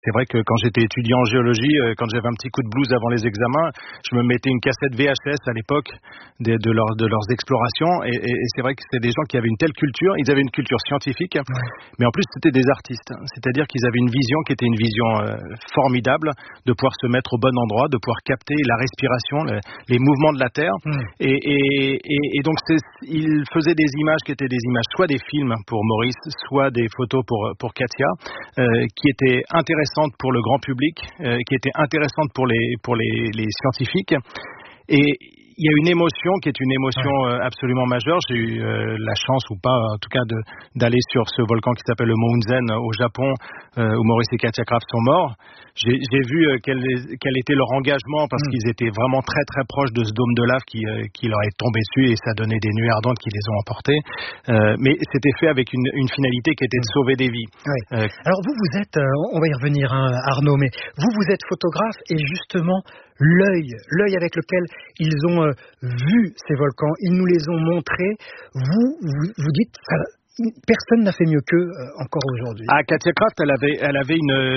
C'est vrai que quand j'étais étudiant en géologie, quand j'avais un petit coup de blues avant les examens, je me mettais une cassette VHS à l'époque de leurs explorations. Et c'est vrai que c'était des gens qui avaient une telle culture. Ils avaient une culture scientifique, mais en plus c'était des artistes. C'est-à-dire qu'ils avaient une vision qui était une vision formidable, de pouvoir se mettre au bon endroit, de pouvoir capter la respiration, les mouvements de la Terre. Et donc ils faisaient des images qui étaient des images, soit des films pour Maurice, soit des photos pour Katia, qui étaient intéressantes pour le grand public, qui étaient intéressantes pour les scientifiques. Et il y a une émotion qui est une émotion absolument majeure. J'ai eu la chance, ou pas en tout cas, d'aller sur ce volcan qui s'appelle le Mont Hunzen au Japon, où Maurice et Katia Kraft sont morts. J'ai vu quel était leur engagement, parce qu'ils étaient vraiment très très proches de ce dôme de lave qui leur est tombé dessus, et ça donnait des nuées ardentes qui les ont emportés. Mais c'était fait avec une finalité qui était de sauver des vies. Alors vous êtes, on va y revenir, hein, Arnaud, mais vous êtes photographe, et justement l'œil avec lequel ils ont vu ces volcans, ils nous les ont montrés. Vous dites, personne n'a fait mieux qu'eux encore aujourd'hui. Katia Kraft, elle avait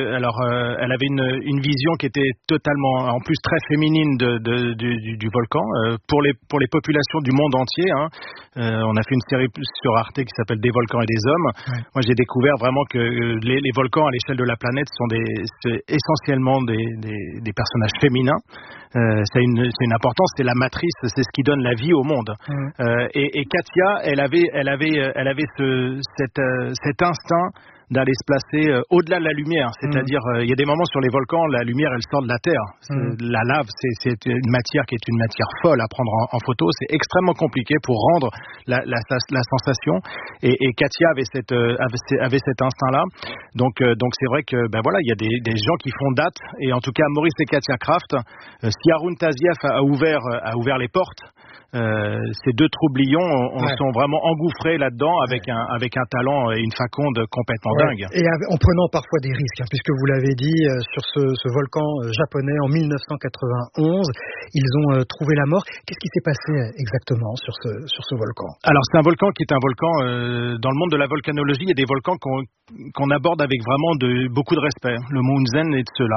une vision qui était totalement, en plus très féminine du volcan, pour les populations du monde entier. On a fait une série sur Arte qui s'appelle Des volcans et des hommes. Moi, j'ai découvert vraiment que les volcans à l'échelle de la planète c'est essentiellement des personnages féminins. C'est une importance, c'est la matrice, c'est ce qui donne la vie au monde. Et Katia, elle avait cet instinct d'aller se placer au-delà de la lumière. C'est-à-dire, il y a des moments sur les volcans, la lumière, elle sort de la terre. La lave, c'est une matière qui est une matière folle à prendre en photo. C'est extrêmement compliqué pour rendre la sensation. Et Katia avait cet instinct-là. Donc c'est vrai que, il y a des gens qui font date. Et en tout cas, Maurice et Katia Kraft, si Haroun Tazieff a ouvert les portes, ces deux troublions sont vraiment engouffrés là-dedans avec un talent et une faconde complètement dingue. Et en prenant parfois des risques, puisque vous l'avez dit, sur ce volcan japonais en 1991, ils ont trouvé la mort. Qu'est-ce qui s'est passé exactement sur ce volcan? Alors c'est un volcan qui est un volcan, dans le monde de la volcanologie, il y a des volcans qu'on aborde avec vraiment beaucoup de respect. Le Mont Hunzen est de ceux-là.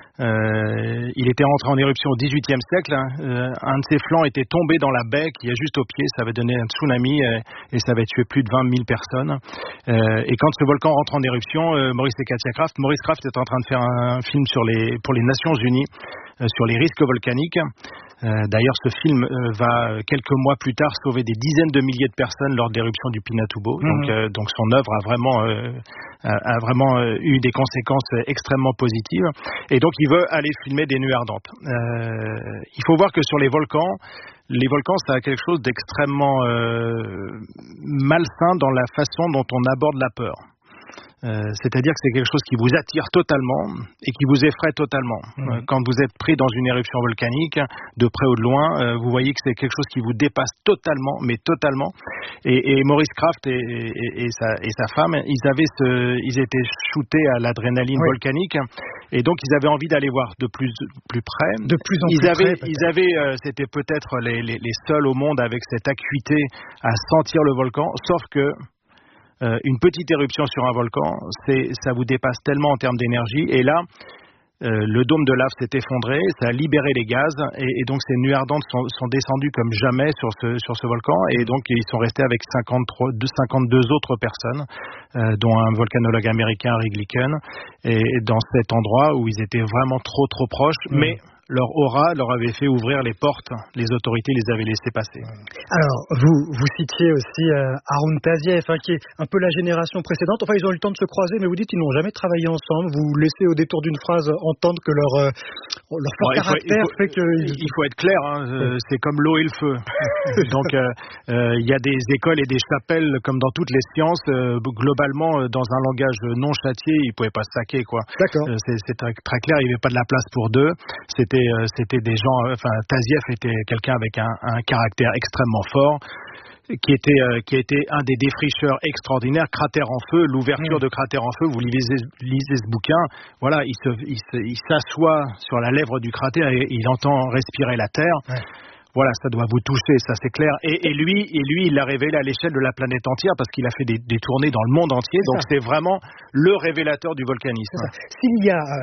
Il était rentré en éruption au XVIIIe siècle. Un de ses flancs était tombé dans la baie qui est juste au pied. Ça avait donné un tsunami et ça avait tué plus de 20 000 personnes. Et quand ce volcan rentre en éruption, Maurice et Katia Kraft, Maurice Kraft est en train de faire un film pour les Nations Unies sur les risques volcaniques. D'ailleurs, ce film va quelques mois plus tard sauver des dizaines de milliers de personnes lors de l'éruption du Pinatubo. Donc son œuvre a vraiment eu des conséquences extrêmement positives. Et donc il veut aller filmer des nuées ardentes. Il faut voir que sur les volcans, ça a quelque chose d'extrêmement malsain dans la façon dont on aborde la peur. C'est-à-dire que c'est quelque chose qui vous attire totalement et qui vous effraie totalement. Quand vous êtes pris dans une éruption volcanique, de près ou de loin, vous voyez que c'est quelque chose qui vous dépasse totalement, mais totalement. Et Maurice Kraft et sa femme, ils étaient shootés à l'adrénaline volcanique, et donc ils avaient envie d'aller voir de plus près. De plus en plus près. C'était peut-être les seuls au monde avec cette acuité à sentir le volcan, sauf que une petite éruption sur un volcan, ça vous dépasse tellement en termes d'énergie. Et là, le dôme de lave s'est effondré, ça a libéré les gaz, et donc ces nuées ardentes sont descendues comme jamais sur ce volcan, et donc ils sont restés avec 52 autres personnes, dont un volcanologue américain, Harry Glicken, et dans cet endroit où ils étaient vraiment trop proches, mais leur aura leur avait fait ouvrir les portes, les autorités les avaient laissés passer. Alors, vous citiez aussi Haroun Tazieff, qui est un peu la génération précédente. Enfin, ils ont eu le temps de se croiser, mais vous dites qu'ils n'ont jamais travaillé ensemble. Vous laissez au détour d'une phrase entendre que leur fort caractère fait que... Il faut être clair, c'est comme l'eau et le feu. Donc, il y a des écoles et des chapelles, comme dans toutes les sciences. Globalement, dans un langage non châtié, ils ne pouvaient pas se saquer, quoi. D'accord. C'est très clair, il n'y avait pas de la place pour deux. C'était des gens... Tazieff était quelqu'un avec un caractère extrêmement fort, qui était un des défricheurs extraordinaires. Cratère en feu, l'ouverture de Cratère en feu, vous lisez ce bouquin, voilà, il s'assoit sur la lèvre du cratère et il entend respirer la terre. Voilà, ça doit vous toucher, ça c'est clair. Et lui, il l'a révélé à l'échelle de la planète entière, parce qu'il a fait des tournées dans le monde entier. Donc c'est vraiment le révélateur du volcanisme. S'il y a